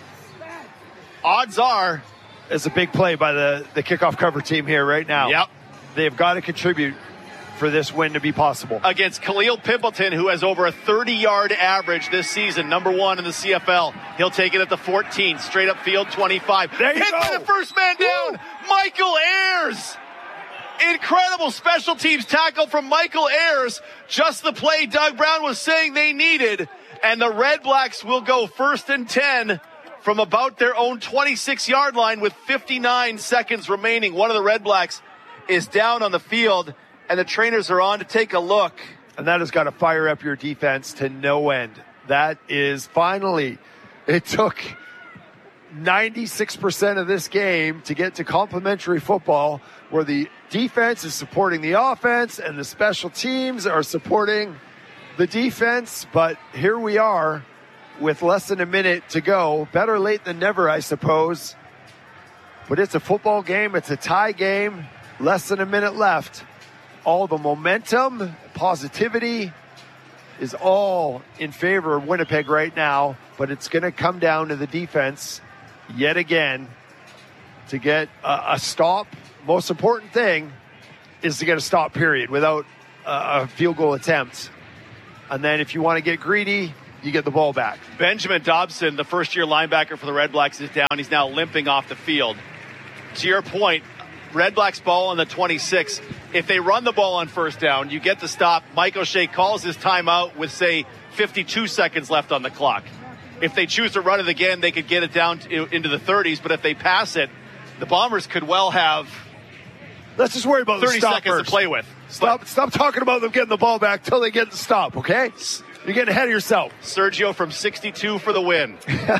Odds are... It's a big play by the, the kickoff cover team here right now. Yep. They've got to contribute for this win to be possible. Against Khalil Pimpleton, who has over a thirty-yard average this season, number one in the C F L. He'll take it at the fourteen, straight up field twenty-five. There you Hit go. by the first man down, Woo. Michael Ayers. Incredible special teams tackle from Michael Ayers. Just the play Doug Brown was saying they needed. And the Red Blacks will go first and ten from about their own twenty-six-yard line with fifty-nine seconds remaining. One of the Red Blacks is down on the field, and the trainers are on to take a look. And that has got to fire up your defense to no end. That is finally, it took ninety-six percent of this game to get to complementary football where the defense is supporting the offense and the special teams are supporting the defense. But here we are with less than a minute to go. Better late than never, I suppose. But it's a football game. It's a tie game. Less than a minute left. all the momentum, positivity is all in favor of Winnipeg right now, but it's going to come down to the defense yet again to get a, a stop. Most important thing is to get a stop, period, without a, a field goal attempt. And then if you want to get greedy, you get the ball back. Benjamin Dobson, the first-year linebacker for the Red Blacks, is down. He's now limping off the field. To your point, Red Blacks ball on the twenty-six. If they run the ball on first down, you get the stop. Mike O'Shea calls his timeout with, say, fifty-two seconds left on the clock. If they choose to run it again, they could get it down to, into the thirties. But if they pass it, the Bombers could well have Let's just worry about thirty the seconds first. to play with. Stop, but, stop talking about them getting the ball back till they get the stop, okay? You're getting ahead of yourself. Sergio from sixty-two for the win.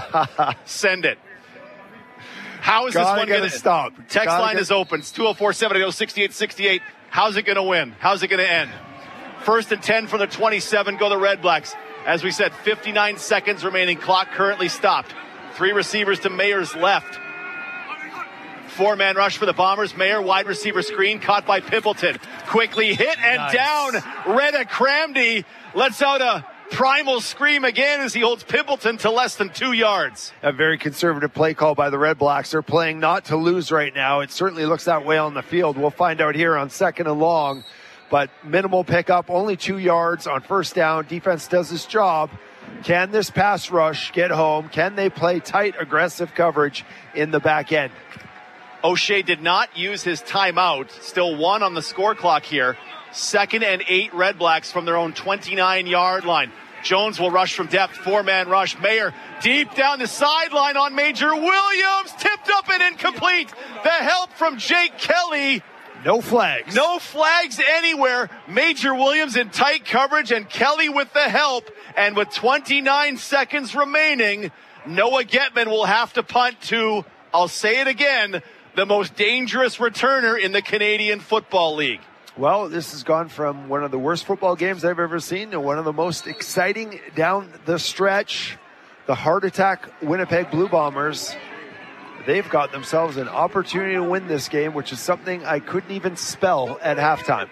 Send it. How is Gotta this one going to stop? Text Gotta line get... is open. It's two oh four, seven eight oh, six eight six eight. How's it going to win? How's it going to end? First and ten for the twenty-seven. Go the Red Blacks. As we said, fifty-nine seconds remaining. Clock currently stopped. Three receivers to Mayer's left. Four-man rush for the Bombers. Mayer, wide receiver screen, caught by Pimpleton. Quickly hit and nice. down. Reda Cramdy lets out a primal scream again as he holds Pimpleton to less than two yards. A very conservative play call by the Red Blacks. They're playing not to lose right now. It certainly looks that way on the field. We'll find out here on second and long. But minimal pickup, only two yards on first down. Defense does its job. Can this pass rush get home? Can they play tight, aggressive coverage in the back end? O'Shea did not use his timeout. Still one on the score clock here. Second and eight Red Blacks from their own twenty-nine-yard line. Jones will rush from depth. Four-man rush. Mayer deep down the sideline on Major Williams. Tipped up and incomplete. The help from Jake Kelly. No flags. No flags anywhere. Major Williams in tight coverage and Kelly with the help. And with twenty-nine seconds remaining, Noah Getman will have to punt to, I'll say it again, the most dangerous returner in the Canadian Football League. Well, this has gone from one of the worst football games I've ever seen to one of the most exciting down the stretch. The heart attack Winnipeg Blue Bombers, they've got themselves an opportunity to win this game, which is something I couldn't even spell at halftime.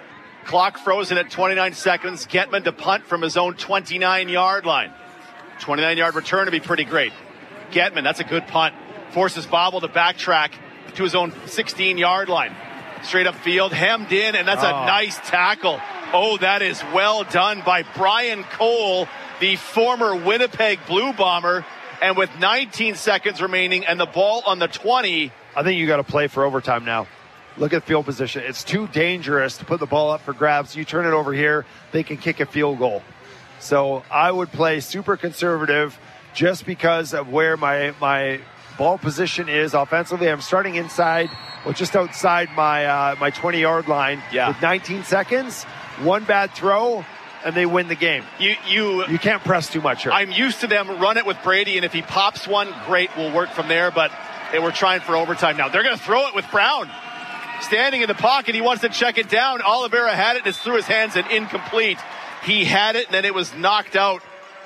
Clock frozen at twenty-nine seconds. Getman to punt from his own twenty-nine-yard line. twenty-nine-yard return to be pretty great. Getman, that's a good punt. Forces Bobble to backtrack to his own sixteen-yard line. Straight up field, hemmed in, and that's oh. a nice tackle. Oh, that is well done by Brian Cole, the former Winnipeg Blue Bomber. And with nineteen seconds remaining and the ball on the twenty. I think you got to play for overtime now. Look at field position. It's too dangerous to put the ball up for grabs. You turn it over here, they can kick a field goal. So I would play super conservative just because of where my my ball position is offensively. I'm starting inside, well, just outside my uh, my twenty-yard line yeah. with nineteen seconds. One bad throw, and they win the game. You you you can't press too much here. I'm used to them run it with Brady, and if he pops one, great, we'll work from there. But they were trying for overtime now. They're going to throw it with Brown. Standing in the pocket, he wants to check it down. Oliveira had it, and it's through his hands and incomplete. He had it, and then it was knocked out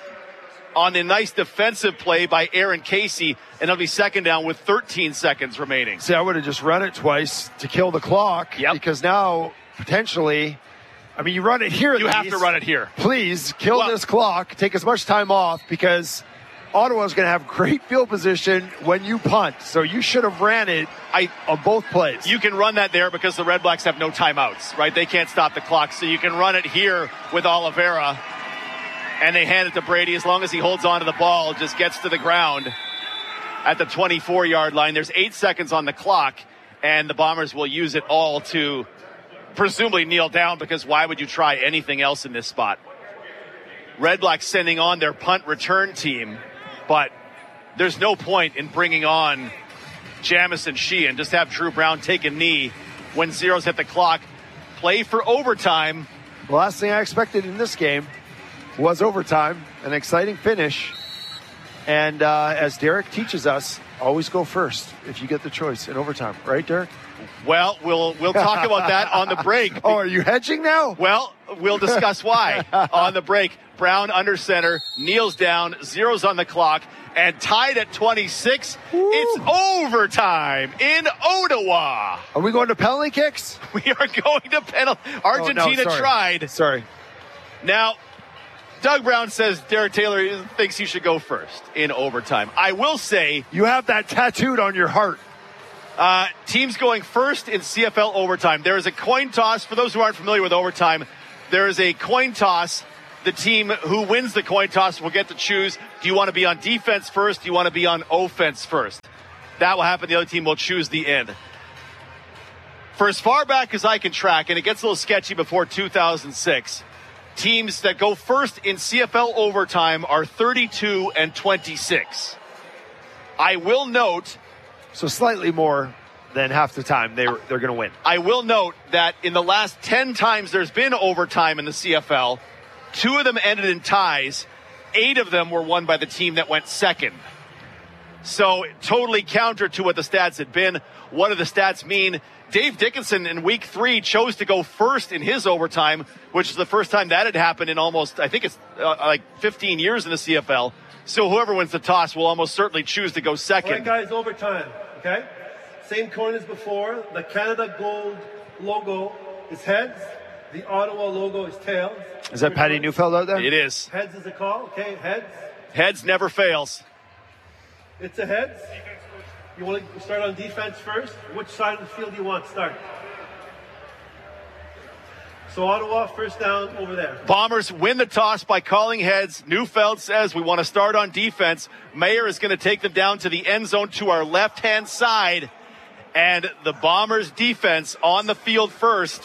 on the nice defensive play by Aaron Casey, and it'll be second down with thirteen seconds remaining. See, I would have just run it twice to kill the clock, yep. because now, potentially, I mean, you run it here. You have to run it here. Please, kill well, this clock, take as much time off, because Ottawa's going to have great field position when you punt, so you should have ran it I, on both plays. You can run that there because the Red Blacks have no timeouts, right? They can't stop the clock, so you can run it here with Oliveira. And they hand it to Brady as long as he holds on to the ball, just gets to the ground at the twenty-four-yard line. There's eight seconds on the clock, and the Bombers will use it all to presumably kneel down, because why would you try anything else in this spot? Red Blacks sending on their punt return team, but there's no point in bringing on Jamison Sheehan. Just have Drew Brown take a knee when zeros hit the clock. Play for overtime. The last thing I expected in this game was overtime, an exciting finish. And uh, as Derek teaches us, always go first if you get the choice in overtime. Right, Derek? Well, we'll we'll talk about that on the break. Oh, are you hedging now? Well, we'll discuss why on the break. Brown under center, kneels down, zeros on the clock, And tied at twenty-six, Woo. It's overtime in Ottawa. Are we going to penalty kicks? We are going to penalty. Argentina oh, no, tried. Sorry. Now, Doug Brown says Derek Taylor thinks he should go first in overtime. I will say... You have that tattooed on your heart. Uh, teams going first in C F L overtime. There is a coin toss. For those who aren't familiar with overtime, there is a coin toss. The team who wins the coin toss will get to choose. Do you want to be on defense first? Do you want to be on offense first? That will happen. The other team will choose the end. For as far back as I can track, and it gets a little sketchy before two thousand six, teams that go first in C F L overtime are thirty-two and twenty-six. I will note... So slightly more than half the time they were, they're going to win. I will note that in the last ten times there's been overtime in the C F L, two of them ended in ties. Eight of them were won by the team that went second. So totally counter to what the stats had been. What do the stats mean? Dave Dickinson in week three chose to go first in his overtime, which is the first time that had happened in almost, I think it's uh, like fifteen years in the C F L. So whoever wins the toss will almost certainly choose to go second. All right, guys, overtime, okay? Same coin as before. The Canada Gold logo is heads. The Ottawa logo is tails. Is that Patty Neufeld out there? It is. Heads is a call. Okay, heads. Heads never fails. It's a heads. You want to start on defense first? Which side of the field do you want to start? So Ottawa, first down over there. Bombers win the toss by calling heads. Neufeld says we want to start on defense. Mayer is going to take them down to the end zone to our left-hand side. And the Bombers defense on the field first.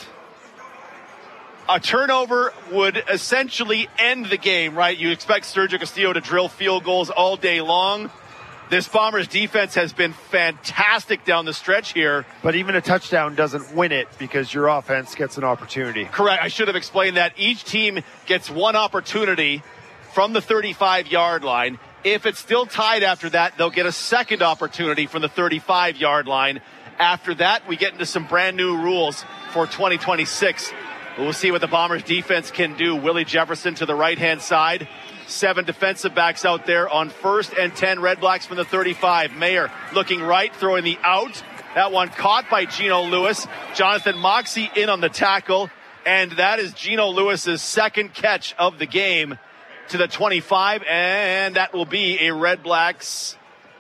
A turnover would essentially end the game, right? You expect Sergio Castillo to drill field goals all day long. This Bombers defense has been fantastic down the stretch here. But even a touchdown doesn't win it because your offense gets an opportunity. Correct. I should have explained that. Each team gets one opportunity from the thirty-five-yard line. If it's still tied after that, they'll get a second opportunity from the thirty-five-yard line. After that, we get into some brand new rules for twenty twenty-six. We'll see what the Bombers defense can do. Willie Jefferson to the right-hand side. Seven defensive backs out there on first and ten. Red Blacks from the thirty-five. Mayer looking right, throwing the out. That one caught by Geno Lewis. Jonathan Moxey in on the tackle. And that is Geno Lewis's second catch of the game to the twenty-five. And that will be a Red Blacks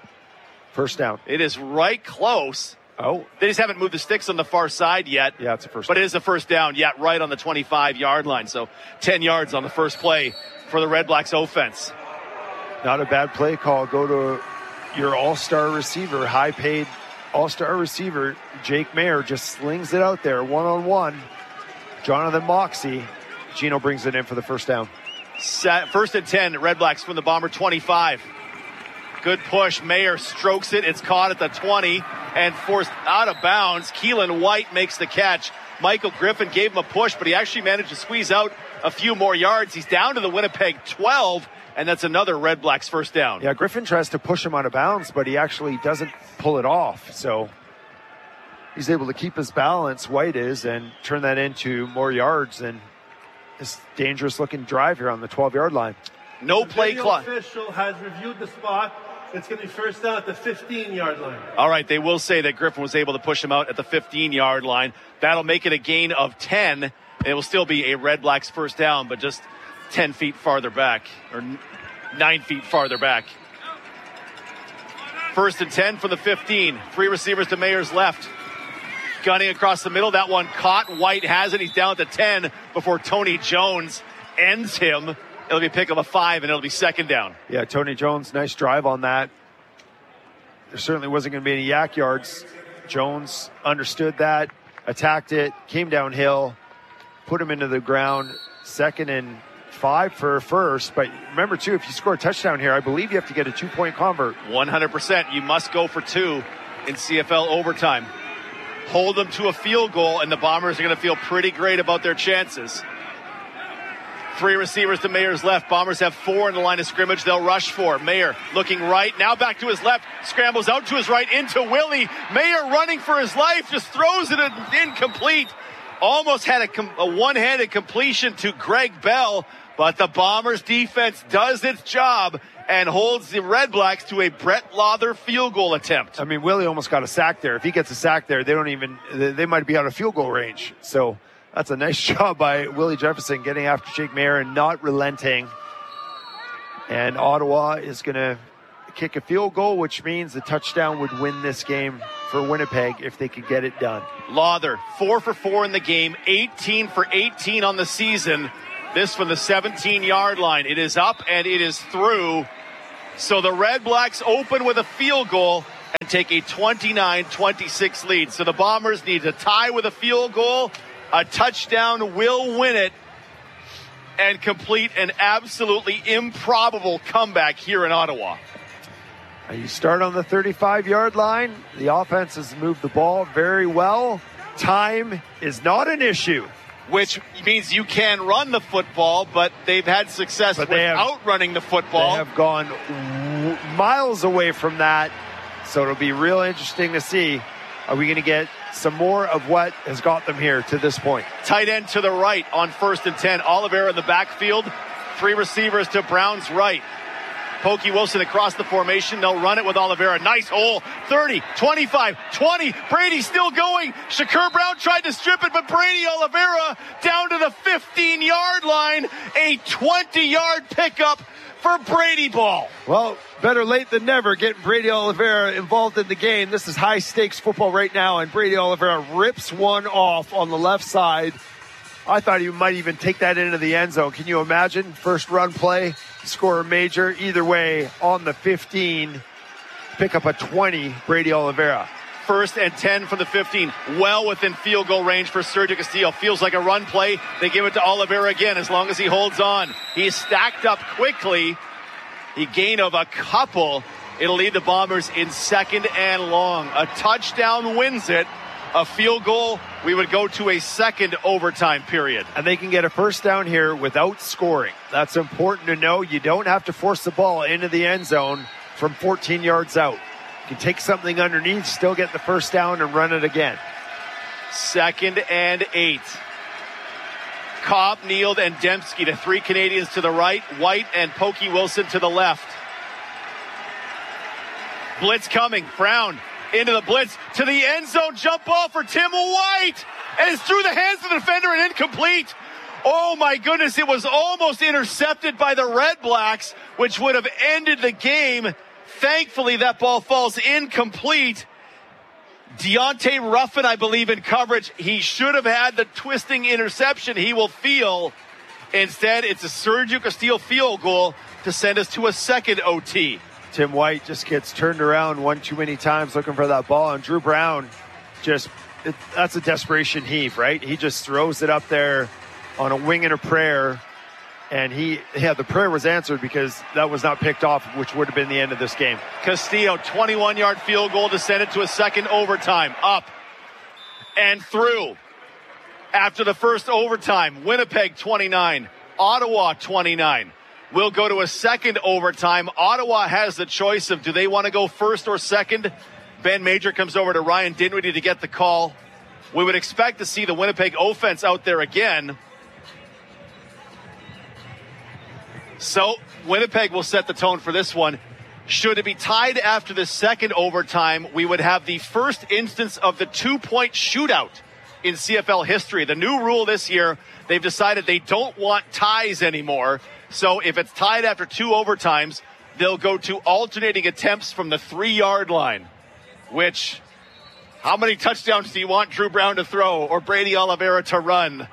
first down. It is right close. Oh. They just haven't moved the sticks on the far side yet. Yeah, it's a first But down. it is a first down, yeah, right on the twenty-five-yard line. So ten yards on the first play for the Red Blacks offense. Not a bad play call. Go to your all-star receiver, high-paid all-star receiver, Jake Mayer, just slings it out there, one-on-one. Jonathan Moxey. Geno brings it in for the first down. Set, first and ten, Red Blacks from the Bomber twenty-five. Good push. Mayer strokes it. It's caught at the twenty and forced out of bounds. Keelan White makes the catch. Michael Griffin gave him a push, but he actually managed to squeeze out a few more yards. He's down to the Winnipeg twelve, and that's another Red Blacks first down. Yeah, Griffin tries to push him out of bounds, but he actually doesn't pull it off. So he's able to keep his balance, White is, and turn that into more yards and this dangerous-looking drive here on the twelve-yard line. No play clock. The official has reviewed the spot. It's going to be first down at the fifteen-yard line. All right, they will say that Griffin was able to push him out at the fifteen-yard line. That'll make it a gain of ten. It will still be a Red Blacks first down, but just ten feet farther back, or nine feet farther back. First and ten from the fifteen. Three receivers to Mayer's left. Gunning across the middle. That one caught. White has it. He's down at the ten before Tony Jones ends him. It'll be a pick of a five, and it'll be second down. Yeah, Tony Jones, nice drive on that. There certainly wasn't going to be any yak yards. Jones understood that, attacked it, came downhill, put him into the ground. Second and five for first. But remember, too, if you score a touchdown here, I believe you have to get a two-point convert. one hundred percent. You must go for two in C F L overtime. Hold them to a field goal, and the Bombers are going to feel pretty great about their chances. Three receivers to Mayer's left. Bombers have four in the line of scrimmage. They'll rush four. Mayer looking right. Now back to his left. Scrambles out to his right into Willie. Mayer running for his life. Just throws it incomplete. Almost had a, com- a one-handed completion to Greg Bell. But the Bombers defense does its job and holds the Red Blacks to a Brett Lauther field goal attempt. I mean, Willie almost got a sack there. If he gets a sack there, they don't even, they might be out of field goal range. So that's a nice job by Willie Jefferson getting after Jake Maier and not relenting. And Ottawa is going to kick a field goal, which means a touchdown would win this game for Winnipeg if they could get it done. Lauther, four for four in the game, eighteen for eighteen on the season. This from the seventeen-yard line. It is up and it is through. So the Red Blacks open with a field goal and take a twenty-nine twenty-six lead. So the Bombers need to tie with a field goal. A touchdown will win it and complete an absolutely improbable comeback here in Ottawa. You start on the thirty-five-yard line. The offense has moved the ball very well. Time is not an issue. Which means you can run the football, but they've had success but without have, running the football. They have gone w- miles away from that. So it'll be real interesting to see. Are we going to get some more of what has got them here to this point? Tight end to the right on first and ten. Oliveira in the backfield. Three receivers to Brown's right. Pokey Wilson across the formation. They'll run it with Oliveira. Nice hole. thirty, twenty-five, twenty. Brady still going. Shakur Brown tried to strip it, but Brady Oliveira down to the fifteen-yard line. A twenty-yard pickup for Brady Ball. Well, better late than never getting Brady Oliveira involved in the game. This is high-stakes football right now, and Brady Oliveira rips one off on the left side. I thought he might even take that into the end zone. Can you imagine? First run play, score a major. Either way, on the fifteen, pick up a twenty, Brady Oliveira. First and ten from the fifteen. Well within field goal range for Sergio Castillo. Feels like a run play. They give it to Oliveira again as long as he holds on. He's stacked up quickly. He gained of a couple. It'll lead the Bombers in second and long. A touchdown wins it. A field goal, we would go to a second overtime period. And they can get a first down here without scoring. That's important to know. You don't have to force the ball into the end zone from fourteen yards out. You can take something underneath, still get the first down, and run it again. Second and eight. Cobb, Neild, and Dembski, the three Canadians to the right. White and Pokey Wilson to the left. Blitz coming. Brown into the blitz to the end zone. Jump ball for Tim White. And it's through the hands of the defender and incomplete. Oh my goodness, it was almost intercepted by the Red Blacks, which would have ended the game. Thankfully, that ball falls incomplete. Deontay Ruffin, I believe, in coverage. He should have had the twisting interception he will feel. Instead, it's a Sergio Castillo field goal to send us to a second O T. Tim White just gets turned around one too many times looking for that ball. And Drew Brown just, it, that's a desperation heave, right? He just throws it up there on a wing and a prayer. And he, yeah, the prayer was answered because that was not picked off, which would have been the end of this game. Castillo, twenty-one-yard field goal to send it to a second overtime. Up and through. After the first overtime, Winnipeg twenty-nine, Ottawa twenty-nine. We'll go to a second overtime. Ottawa has the choice of do they want to go first or second. Ben Major comes over to Ryan Dinwiddie to get the call. We would expect to see the Winnipeg offense out there again. So Winnipeg will set the tone for this one. Should it be tied after the second overtime, we would have the first instance of the two-point shootout in C F L history. The new rule this year, they've decided they don't want ties anymore. So if it's tied after two overtimes, they'll go to alternating attempts from the three-yard line. Which, how many touchdowns do you want Drew Brown to throw or Brady Oliveira to run?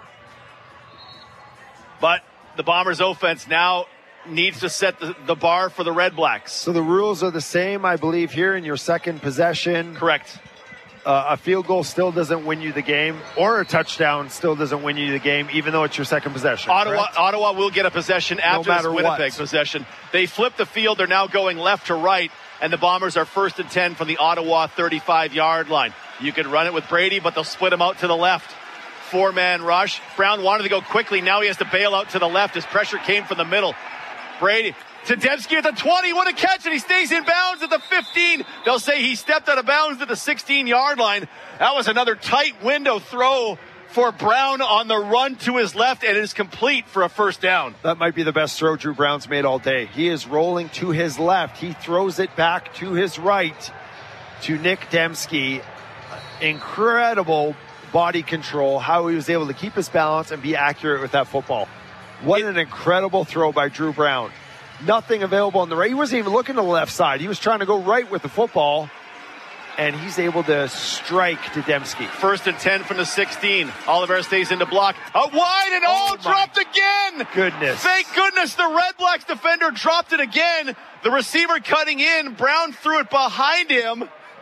But the Bombers' offense now needs to set the, the bar for the Red Blacks. So the rules are the same, I believe, here in your second possession. Correct. Uh, a field goal still doesn't win you the game, or a touchdown still doesn't win you the game, even though it's your second possession. Ottawa, correct? Ottawa will get a possession after no this Winnipeg what. possession. They flip the field. They're now going left to right, and the Bombers are first and ten from the Ottawa thirty-five-yard line. You could run it with Brady, but they'll split him out to the left. Four-man rush. Brown wanted to go quickly. Now he has to bail out to the left as pressure came from the middle. Brady to Dembski at the twenty. What a catch, and he stays in bounds at the fifteen. They'll say he stepped out of bounds at the sixteen-yard line. That was another tight window throw for Brown on the run to his left, and it is complete for a first down. That might be the best throw Drew Brown's made all day. He is rolling to his left. He throws it back to his right to Nick Demski. Incredible body control, how he was able to keep his balance and be accurate with that football. What an incredible throw by Drew Brown. Nothing available on the right. He wasn't even looking to the left side. He was trying to go right with the football, and he's able to strike to Demski. First and ten from the sixteen. Oliver stays in the block. Out wide and all oh dropped again. Goodness. Thank goodness the Red Blacks defender dropped it again. The receiver cutting in. Brown threw it behind him.